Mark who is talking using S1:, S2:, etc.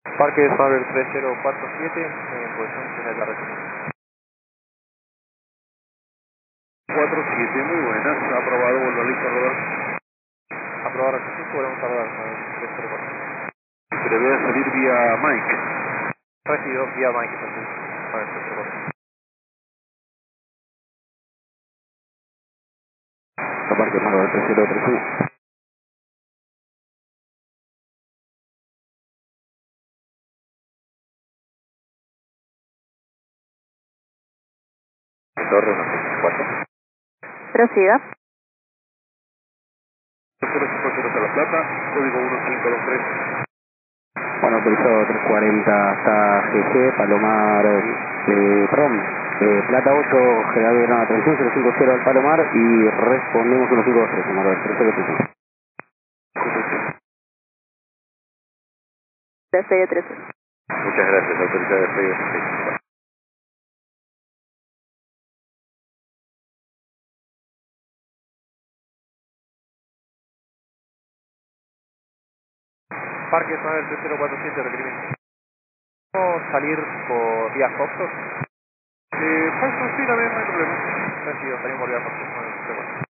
S1: Parque Faber 3047, en posición final de la recepción.
S2: 47, muy buenas, aprobado, vuelvo a listo a rodar.
S1: Aprobar recepción, volvemos a rodar con el 304.
S2: Pero voy a salir vía Mike.
S1: Recibido vía Mike, entonces, para el 304.
S2: Parque Faber 3031. Torre 4.
S3: Prosiga.
S2: 050 La Plata, código 1523.
S4: Bueno, autorizado 340 hasta GG, Palomar, Plata 8, General de Gran Atención 050 al Palomar y respondemos 153, número 3035.
S3: Despegue 13.
S2: Muchas gracias, autoridad de despegue.
S1: Parque Faber 3047, requerimiento. ¿Podemos salir por vía Foxtrot?
S2: Paso, sí, también no hay problema.
S1: Recibido, salimos por vía Foxtrot con el 304.